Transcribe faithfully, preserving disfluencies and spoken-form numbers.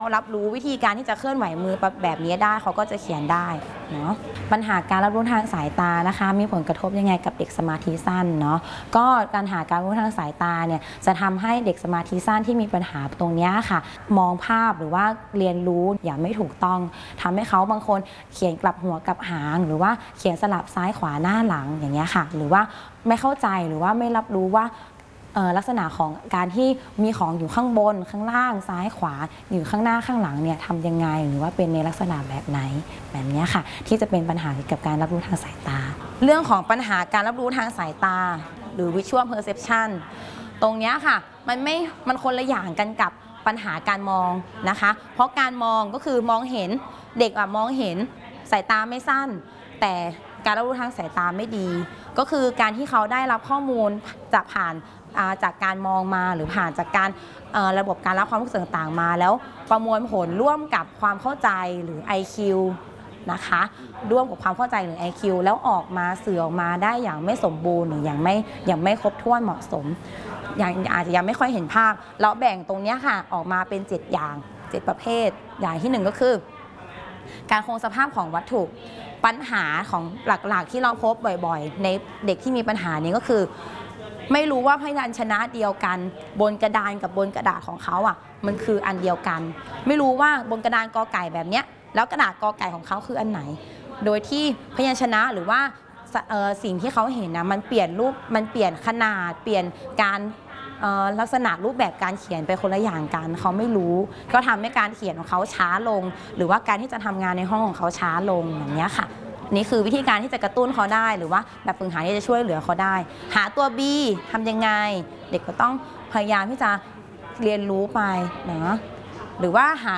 เขารับรู้วิธีการที่จะเคลื่อนไหวมือแบบนี้ได้เขาก็จะเขียนได้เนาะปัญหาการรับรู้ทางสายตานะคะมีผลกระทบยังไงกับเด็กสมาธิสั้นเนาะก็การหาการรู้ทางสายตาเนี่ยจะทำให้เด็กสมาธิสั้นที่มีปัญหาตรงนี้ค่ะมองภาพหรือว่าเรียนรู้อย่างไม่ถูกต้องทำให้เขาบางคนเขียนกลับหัวกลับหางหรือว่าเขียนสลับซ้ายขวาหน้าหลังอย่างเงี้ยค่ะหรือว่าไม่เข้าใจหรือว่าไม่รับรู้ว่าลักษณะของการที่มีของอยู่ข้างบนข้างล่างซ้ายขวาอยู่ข้างหน้าข้างหลังเนี่ยทำยังไงหรือว่าเป็นในลักษณะแบบไหนแบบนี้ค่ะที่จะเป็นปัญหาเกี่ยวกับการรับรู้ทางสายตาเรื่องของปัญหาการรับรู้ทางสายตาหรือ visual perception ตรงนี้ค่ะมันไม่มันคนละอย่างกันกับปัญหาการมองนะคะเพราะการมองก็คือมองเห็นเด็กอะมองเห็นสายตาไม่สั้นแต่การรับรู้ทางสายตาไม่ดีก็คือการที่เขาได้รับข้อมูลจากผ่านจากการมองมาหรือผ่านจากการระบบการรับความรู้สึกต่างๆมาแล้วประมวลผลร่วมกับความเข้าใจหรือ ไอ คิว นะคะร่วมกับความเข้าใจหรือ ไอ คิว แล้วออกมาสื่อออกมาได้อย่างไม่สมบูรณ์หรืออย่างไม่อย่างไม่ครบถ้วนเหมาะสมอย่างอาจจะยังไม่ค่อยเห็นภาพเราแบ่งตรงนี้ค่ะออกมาเป็นเจ็ดอย่างเจ็ดประเภทอย่างที่หนึ่งก็คือการคงสภาพของวัตถุปัญหาของหลักๆที่เราพบบ่อยๆในเด็กที่มีปัญหานี้ก็คือไม่รู้ว่าพยัญชนะเดียวกันบนกระดานกับบนกระดาษของเขาอ่ะมันคืออันเดียวกันไม่รู้ว่าบนกระดานกอไก่แบบเนี้ยแล้วกระดาษกอไก่ของเขาคืออันไหนโดยที่พยัญชนะหรือว่าสิ่งที่เขาเห็นนะมันเปลี่ยนรูปมันเปลี่ยนขนาดเปลี่ยนการลักษณะรูปแบบการเขียนไปคนละอย่างกันเขาไม่รู้ก็ทำให้การเขียนของเขาช้าลงหรือว่าการที่จะทำงานในห้องของเขาช้าลงอย่างนี้ค่ะนี่คือวิธีการที่จะกระตุ้นเขาได้หรือว่าแบบฝึกหัดที่จะช่วยเหลือเขาได้หาตัว B ทำยังไงเด็กก็ต้องพยายามที่จะเรียนรู้ไปนะหรือว่าหา